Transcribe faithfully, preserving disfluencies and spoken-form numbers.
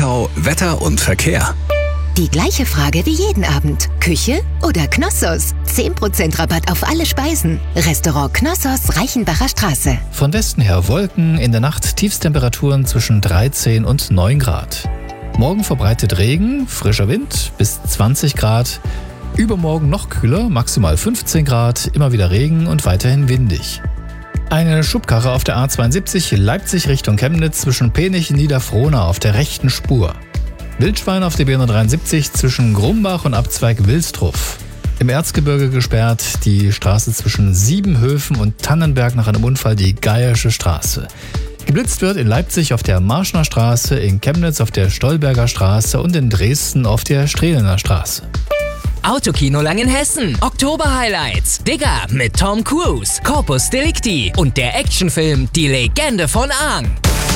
Wetterau, Wetter und Verkehr. Die gleiche Frage wie jeden Abend. Küche oder Knossos? zehn Prozent Rabatt auf alle Speisen. Restaurant Knossos, Reichenbacher Straße. Von Westen her Wolken, in der Nacht Tiefstemperaturen zwischen dreizehn und neun Grad. Morgen verbreitet Regen, frischer Wind bis zwanzig Grad. Übermorgen noch kühler, maximal fünfzehn Grad, immer wieder Regen und weiterhin windig. Eine Schubkarre auf der A zweiundsiebzig Leipzig Richtung Chemnitz zwischen Penich und Niederfrohna auf der rechten Spur. Wildschwein auf der B hundertdreiundsiebzig zwischen Grumbach und Abzweig Wilstruff. Im Erzgebirge gesperrt die Straße zwischen Siebenhöfen und Tannenberg nach einem Unfall, die Geiersche Straße. Geblitzt wird in Leipzig auf der Marschner Straße, in Chemnitz auf der Stolberger Straße und in Dresden auf der Strehlener Straße. Autokino Langenhessen. Oktober-Highlights. Digger mit Tom Cruise, Corpus Delicti und der Actionfilm Die Legende von Aang.